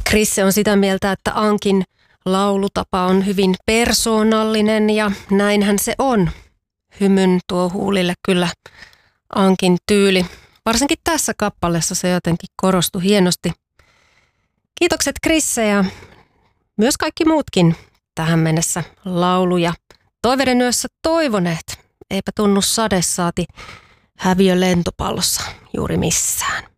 Krisse on sitä mieltä, että Ankin laulutapa on hyvin persoonallinen ja näinhän se on. Hymyn tuo huulille kyllä Ankin tyyli. Varsinkin tässä kappaleessa se jotenkin korostui hienosti. Kiitokset Krisse ja myös kaikki muutkin tähän mennessä lauluja toiveiden yössä toivoneet. Eipä tunnu sade saati häviö lentopallossa juuri missään.